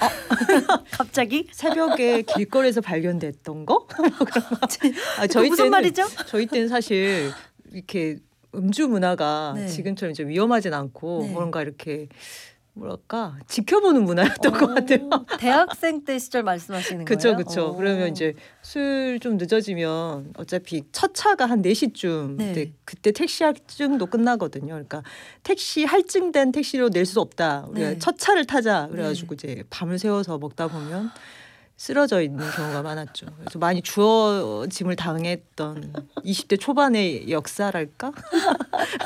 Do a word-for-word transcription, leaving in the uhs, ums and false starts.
갑자기 새벽에 길거리에서 발견됐던 거? 아, 저희 무슨 때는, 말이죠? 저희 때는 사실 이렇게 음주 문화가 네. 지금처럼 좀 위험하진 않고 네. 뭔가 이렇게 뭐랄까 지켜보는 문화였던 것 같아요. 대학생 때 시절 말씀하시는 그쵸 거예요? 그쵸. 오. 그러면 이제 술 좀 늦어지면 어차피 첫 차가 한 네 시쯤 네. 그때, 그때 택시 할증도 끝나거든요. 그러니까 택시 할증된 택시로 낼 수 없다. 우리가 네. 첫 차를 타자. 그래가지고 네. 이제 밤을 새워서 먹다 보면 쓰러져 있는 경우가 많았죠. 그래서 많이 주어짐을 당했던 이십 대 초반의 역사랄까?